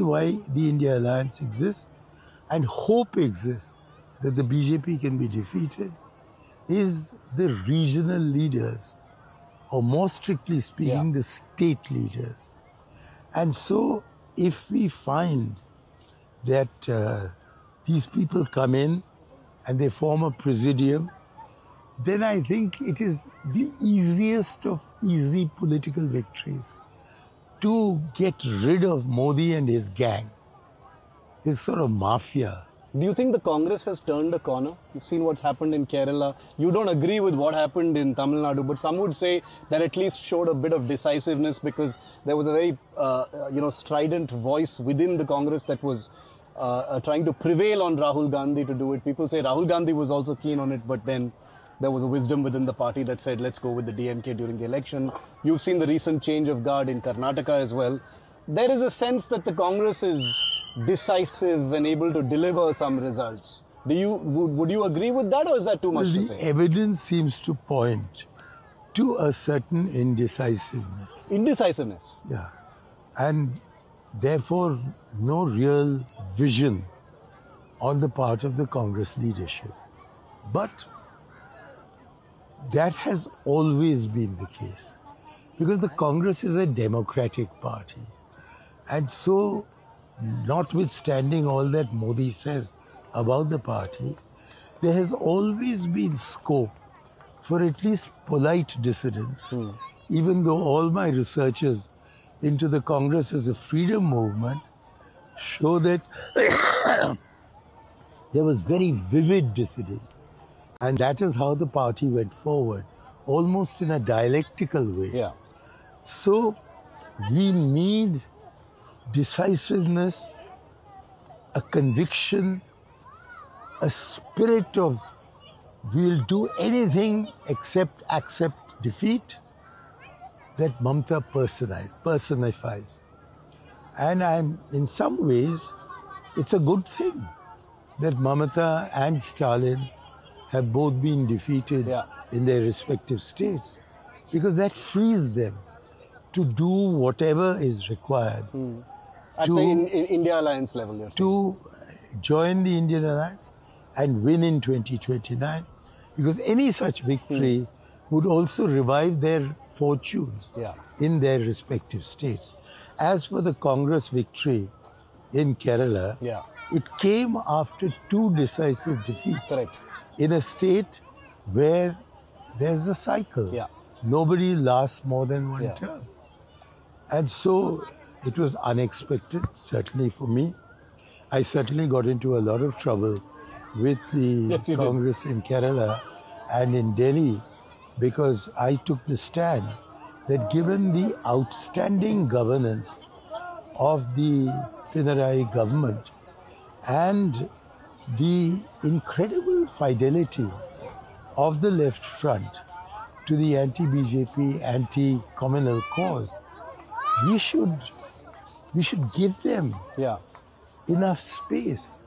why the India Alliance exists and hope exists that the BJP can be defeated is the regional leaders, or more strictly speaking, the state leaders. And so, if we find that these people come in and they form a presidium, then I think it is the easiest of easy political victories to get rid of Modi and his gang, his sort of mafia. Do you think the Congress has turned a corner? You've seen what's happened in Kerala. You don't agree with what happened in Tamil Nadu, but some would say that at least showed a bit of decisiveness because there was a very, strident voice within the Congress that was trying to prevail on Rahul Gandhi to do it. People say Rahul Gandhi was also keen on it, but then there was a wisdom within the party that said, let's go with the DMK during the election. You've seen the recent change of guard in Karnataka as well. There is a sense that the Congress is decisive and able to deliver some results. Would you agree with that, or is that too much to say? The evidence seems to point to a certain indecisiveness. Indecisiveness? Yeah. And therefore, no real vision on the part of the Congress leadership. But that has always been the case, because the Congress is a democratic party. And so, notwithstanding all that Modi says about the party, there has always been scope for at least polite dissidence, even though all my researches into the Congress as a freedom movement show that there was very vivid dissidence. And that is how the party went forward, almost in a dialectical way. Yeah. So we need decisiveness, a conviction, a spirit of we'll do anything except accept defeat that Mamata personifies. And in some ways, it's a good thing that Mamata and Stalin have both been defeated in their respective states, because that frees them to do whatever is required. At the India Alliance level, you're saying? To join the Indian Alliance and win in 2029, because any such victory would also revive their fortunes in their respective states. As for the Congress victory in Kerala, it came after two decisive defeats. Correct. In a state where there's a cycle. Nobody lasts more than one term. And so it was unexpected, certainly for me. I certainly got into a lot of trouble with the Congress in Kerala and in Delhi, because I took the stand that given the outstanding governance of the Pinarayi government and the incredible fidelity of the left front to the anti-BJP, anti-communal cause, we should give them enough space.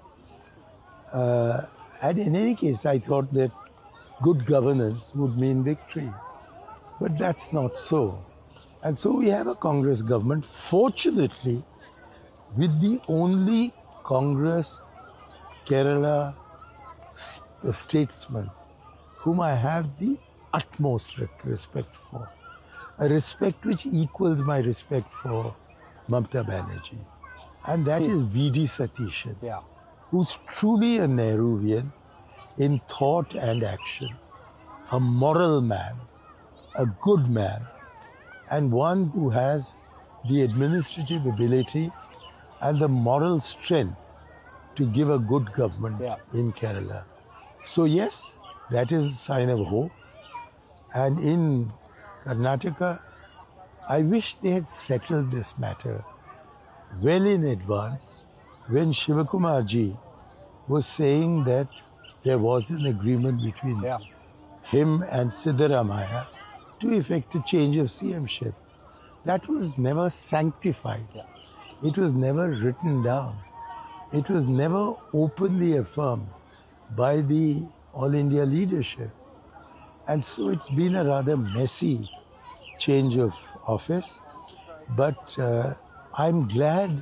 And in any case, I thought that good governance would mean victory. But that's not so. And so we have a Congress government, fortunately, with the only Congress Kerala statesman whom I have the utmost respect for. A respect which equals my respect for Mamata Banerjee. And that is V.D. Satishan, who's truly a Nehruvian in thought and action, a moral man, a good man, and one who has the administrative ability and the moral strength to give a good government in Kerala. So yes, that is a sign of hope. And in Karnataka, I wish they had settled this matter well in advance when Shivakumarji was saying that there was an agreement between him and Siddaramaiah to effect a change of CMship. That was never sanctified. It was never written down. It was never openly affirmed by the All India leadership. And so it's been a rather messy change of office. But I'm glad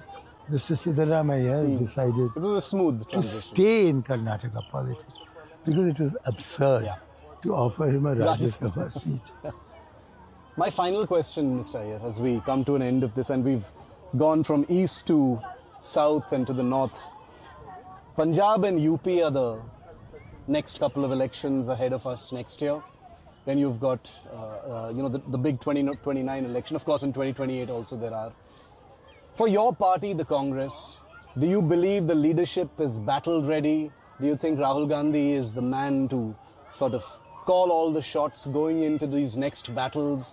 Mr. Siddaramaiah has decided It was a smooth to transition. stay in Karnataka politics because it was absurd Yeah. to offer him a Rajya Rajya Sabha seat. My final question, Mr. Iyer, as we come to an end of this, and we've gone from east to south and to the north. Punjab and UP are the next couple of elections ahead of us next year. Then you've got, the big 2029 election. Of course, in 2028 also there are. For your party, the Congress, do you believe the leadership is battle ready? Do you think Rahul Gandhi is the man to sort of call all the shots going into these next battles?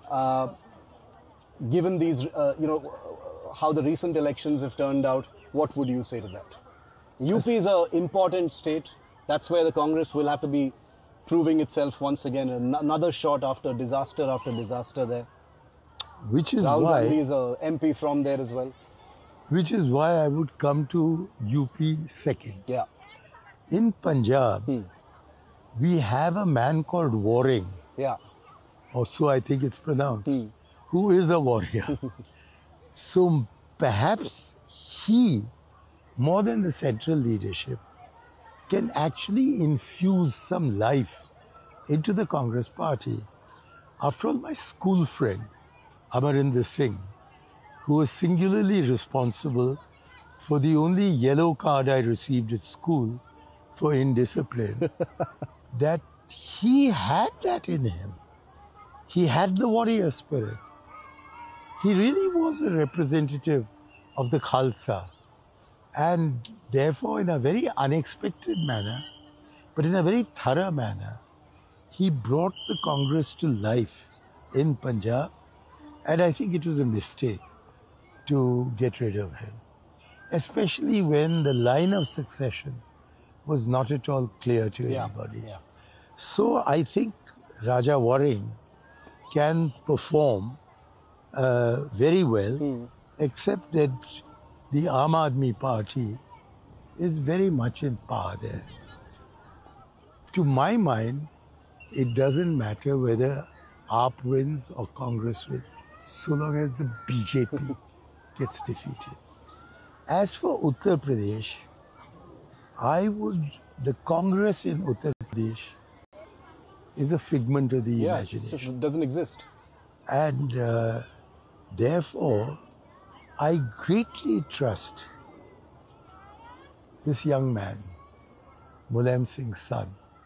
Given these, how the recent elections have turned out, what would you say to that? UP is an important state. That's where the Congress will have to be proving itself once again. Another shot after disaster there. Which is Rahul why Gandhi is a MP from there as well. Which is why I would come to UP second. Yeah. In Punjab, we have a man called Waring, Yeah. or so I think it's pronounced, who is a warrior. So perhaps he, more than the central leadership, can actually infuse some life into the Congress party. After all, my school friend, Amarinder Singh, who was singularly responsible for the only yellow card I received at school for indiscipline, that he had that in him. He had the warrior spirit. He really was a representative of the Khalsa. And therefore, in a very unexpected manner, but in a very thorough manner, he brought the Congress to life in Punjab. And I think it was a mistake to get rid of him, especially when the line of succession was not at all clear to anybody. Yeah. So I think Raja Waring can perform very well, except that the Aam Aadmi Party is very much in power there. To my mind, it doesn't matter whether AAP wins or Congress wins, so long as the BJP gets defeated. As for Uttar Pradesh, the Congress in Uttar Pradesh is a figment of the Yeah, imagination. it just doesn't exist. And therefore, I greatly trust this young man, Mulayam Singh's son,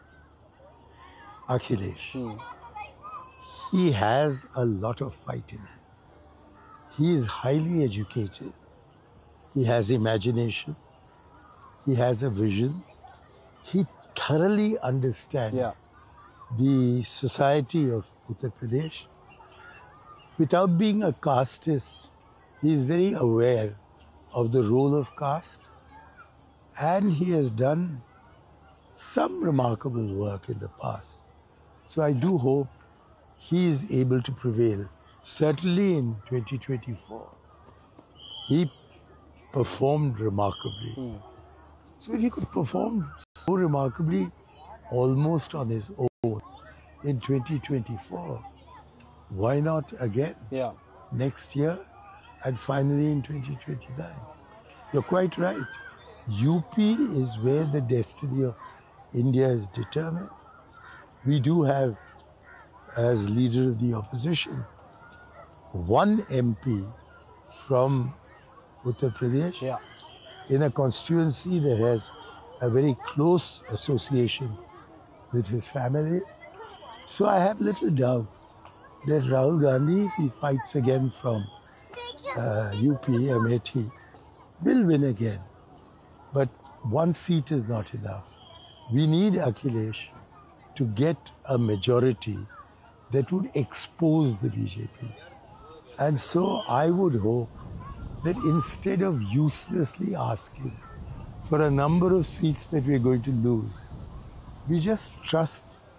Akhilesh. He has a lot of fight in him. He is highly educated. He has imagination. He has a vision. He thoroughly understands the society of Uttar Pradesh. Without being a casteist, he is very aware of the role of caste, and he has done some remarkable work in the past. So I do hope he is able to prevail. Certainly in 2024, he performed remarkably. So if he could perform so remarkably almost on his own in 2024, why not again next year and finally in 2029? You're quite right. UP is where the destiny of India is determined. We do have, as leader of the opposition, one MP from Uttar Pradesh in a constituency that has a very close association with his family. So I have little doubt that Rahul Gandhi, if he fights again from UP, Amethi, will win again. But one seat is not enough. We need Akhilesh to get a majority that would expose the BJP. And so I would hope that instead of uselessly asking for a number of seats that we're going to lose, we just trust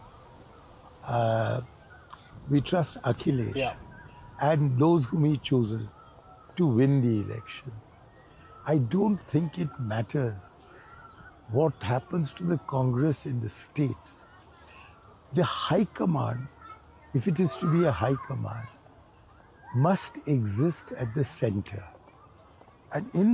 Akhilesh and those whom he chooses to win the election. I don't think it matters what happens to the Congress in the states. The High Command, if it is to be a High Command, must exist at the center. And in